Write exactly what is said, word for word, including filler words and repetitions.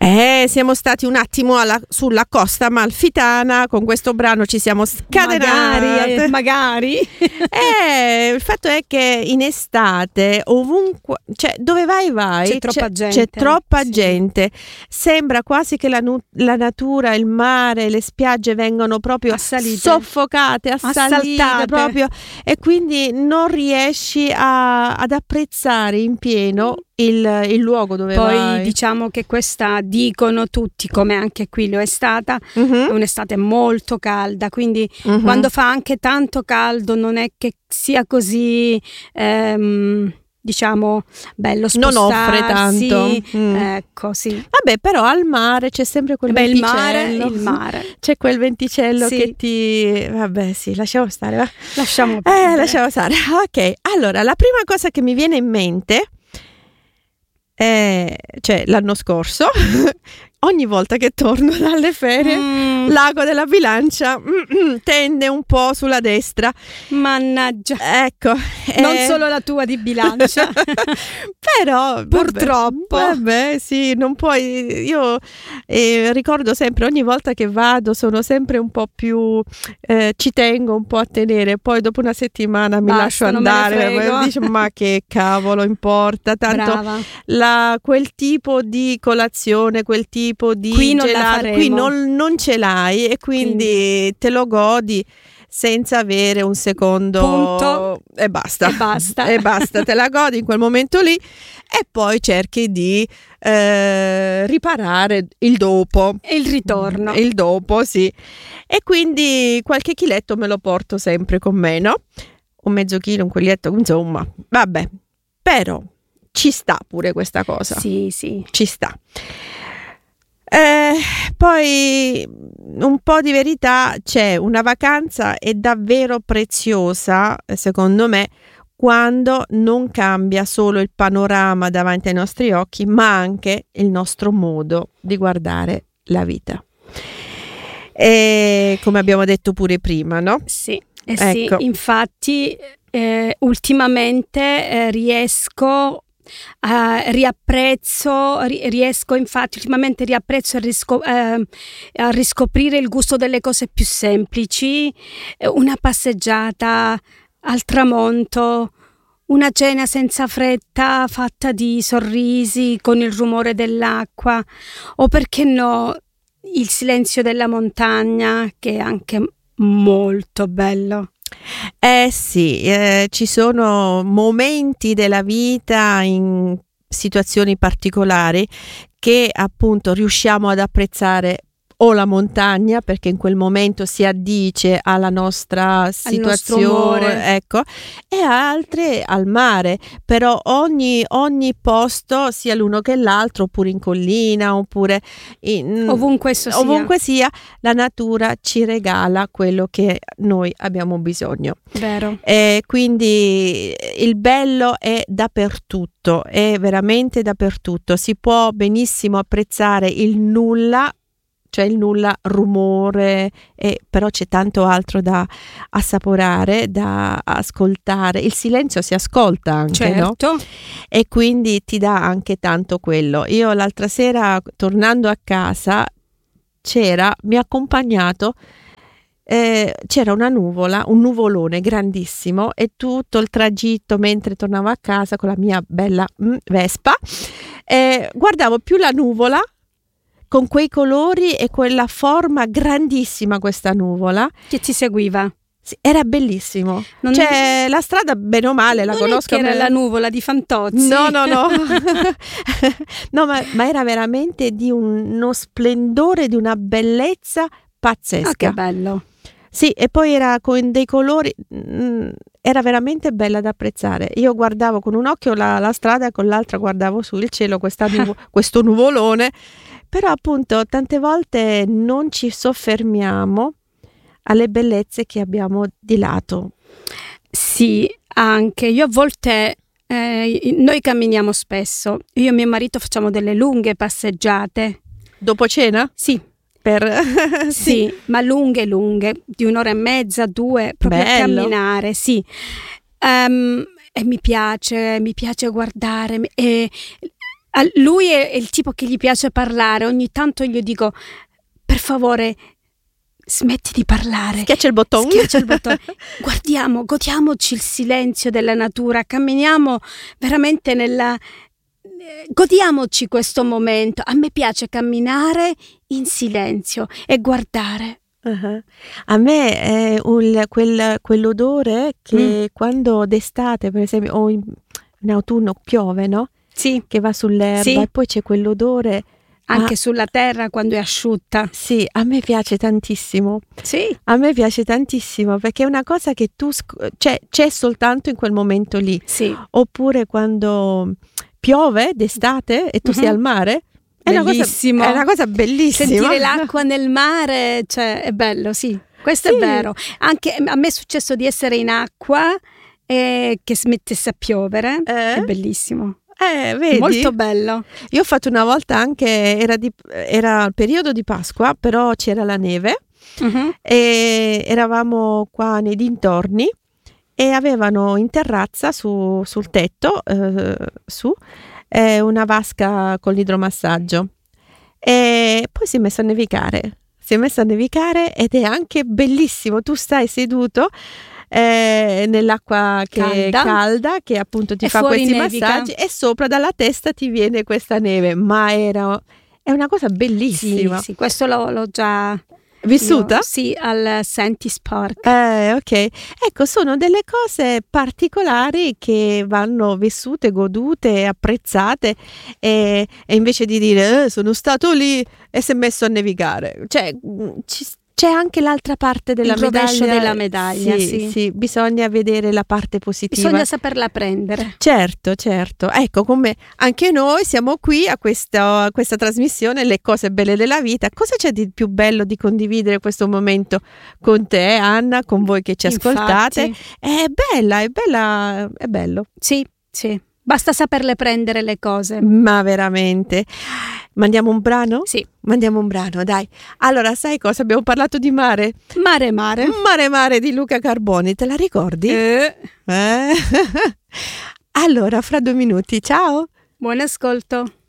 Eh, siamo stati un attimo alla, sulla costa amalfitana, con questo brano ci siamo scatenati. Magari, eh, magari. Eh, il fatto è che in estate ovunque, cioè dove vai vai c'è troppa c'è, gente, c'è troppa sì. gente. Sembra quasi che la, nu- la natura, il mare, le spiagge vengano proprio Assalite. soffocate, assalite Assaltate. proprio, e quindi non riesci a, ad apprezzare in pieno il, il luogo dove Poi vai. diciamo che questa, dicono tutti, come anche qui lo è stata, Mhm. è un'estate molto calda, quindi Mhm. quando fa anche tanto caldo non è che sia così ehm, diciamo bello Non spostarsi. offre tanto. Mm. Ecco, sì. Vabbè, però al mare c'è sempre quel Beh, il venticello. mare, il mare. C'è quel venticello Sì. che ti... Vabbè, sì, lasciamo stare. Va. Lasciamo Eh, perdere. lasciamo stare. Ok, allora, la prima cosa che mi viene in mente è... Cioè, l'anno scorso, ogni volta che torno dalle ferie, Mm, l'ago della bilancia mm, mm, tende un po' sulla destra. mannaggia. Ecco. Non eh, solo la tua di bilancia. Però vabbè, Purtroppo. vabbè, sì, non puoi. Io eh, ricordo sempre, ogni volta che vado sono sempre un po' più eh, ci tengo un po' a tenere, poi dopo una settimana mi Basta, lascio non me ne andare, frego. poi dici, ma che cavolo importa, tanto Brava. la, quel tipo di colazione, quel tipo di Qui non la gelato, faremo. qui non, non ce l'hai, e quindi, Quindi. te lo godi senza avere un secondo Punto. e basta. E basta. E basta, te la godi in quel momento lì, e poi cerchi di eh, riparare il dopo. E il ritorno. Il dopo, sì. E quindi qualche chiletto me lo porto sempre con me, no? Un mezzo chilo, un quilletto, insomma. Vabbè, però ci sta pure questa cosa. Sì, sì. Ci sta. Eh, poi un po' di verità c'è. Una vacanza è davvero preziosa, secondo me, quando non cambia solo il panorama davanti ai nostri occhi, ma anche il nostro modo di guardare la vita. E come abbiamo detto pure prima, no? Sì, eh Ecco. sì, infatti eh, ultimamente eh, riesco a riapprezzo, ri- riesco infatti ultimamente riapprezzo a, risco- eh, a riscoprire il gusto delle cose più semplici, eh, una passeggiata al tramonto, una cena senza fretta fatta di sorrisi con il rumore dell'acqua, o perché no il silenzio della montagna, che è anche molto bello. Eh sì, eh, ci sono momenti della vita, in situazioni particolari, che appunto riusciamo ad apprezzare, o la montagna, perché in quel momento si addice alla nostra situazione, umore. ecco, e altre al mare. Però ogni, ogni posto, sia l'uno che l'altro, oppure in collina, oppure in, Ovunque esso sia. ovunque sia, la natura ci regala quello che noi abbiamo bisogno. Vero. E quindi il bello è dappertutto, è veramente dappertutto. Si può benissimo apprezzare il nulla, cioè il nulla, rumore, e però c'è tanto altro da assaporare, da ascoltare. Il silenzio si ascolta anche, no? Certo. E quindi ti dà anche tanto quello. Io l'altra sera, tornando a casa, c'era, mi ha accompagnato, eh, c'era una nuvola, un nuvolone grandissimo, e tutto il tragitto, mentre tornavo a casa con la mia bella mm, Vespa, eh, guardavo più la nuvola con quei colori e quella forma grandissima, questa nuvola. Che ti seguiva. Sì, era bellissimo. Non- Cioè, la strada bene o male la non conosco. è che era me- la nuvola di Fantozzi. No, no, no. No, ma, ma era veramente di un- uno splendore, di una bellezza pazzesca. Ah, che bello. Sì, e poi era con dei colori, mm, era veramente bella da apprezzare. Io guardavo con un occhio la, la strada e con l'altra guardavo sul cielo questa nuvo- questo nuvolone, però appunto tante volte non ci soffermiamo alle bellezze che abbiamo di lato. Sì, anche. Io a volte, eh, noi camminiamo spesso. Io e mio marito facciamo delle lunghe passeggiate. Dopo cena? Sì, Per... sì, ma lunghe, lunghe, di un'ora e mezza, due, proprio a Bello. camminare, sì. Ehm, e mi piace, mi piace guardare, e Lui è, è il tipo che gli piace parlare, ogni tanto gli dico per favore smetti di parlare, schiaccia il bottone, schiaccia il bottone. Guardiamo, godiamoci il silenzio della natura, camminiamo veramente nella godiamoci questo momento. A me piace camminare in silenzio e guardare. Uh-huh. A me è un, quel, quell'odore che mm. quando d'estate, per esempio, o in, in autunno piove, no? Sì. Che va sull'erba, sì. E poi c'è quell'odore anche ah, sulla terra quando è asciutta. Sì, a me piace tantissimo. Sì. A me piace tantissimo perché è una cosa che tu sc- c'è, c'è soltanto in quel momento lì. Sì. Oppure quando piove d'estate e tu uh-huh. sei al mare. È bellissimo. Una cosa, è una cosa bellissima. Sentire l'acqua nel mare, cioè, è bello, sì. Questo sì. è vero. Anche a me è successo di essere in acqua e che smettesse a piovere. Eh? È bellissimo. Eh, vedi? Molto bello. Io ho fatto una volta anche, era, di, era il periodo di Pasqua, però c'era la neve uh-huh. e eravamo qua nei dintorni e avevano in terrazza su, sul tetto eh, su eh, una vasca con l'idromassaggio e poi si è messo a nevicare. Si è messo a nevicare ed è anche bellissimo. Tu stai seduto Eh, nell'acqua che calda. è calda, che appunto ti e fa questi nevica. massaggi e sopra dalla testa ti viene questa neve, ma era è una cosa bellissima. Sì, sì, questo l'ho, l'ho già vissuta? Io, sì, al Sentis Park. Eh, ok. Ecco, sono delle cose particolari che vanno vissute, godute, apprezzate e, e invece di dire eh, sono stato lì e si è messo a nevicare. Cioè, ci C'è anche l'altra parte della il medaglia. Il rovescio della medaglia, sì, sì. sì. Bisogna vedere la parte positiva. Bisogna saperla prendere. Certo, certo. Ecco, come anche noi siamo qui a questa, a questa trasmissione, Le cose belle della vita. Cosa c'è di più bello di condividere questo momento con te, Anna, con voi che ci ascoltate? Infatti. È bella, è bella, è bello. Sì, sì. Basta saperle prendere le cose. Ma veramente. Mandiamo un brano? Sì. Mandiamo un brano, dai. Allora, sai cosa? Abbiamo parlato di mare. Mare Mare. Mare Mare di Luca Carboni, te la ricordi? Eh. eh? Allora, fra due minuti, ciao. Buon ascolto.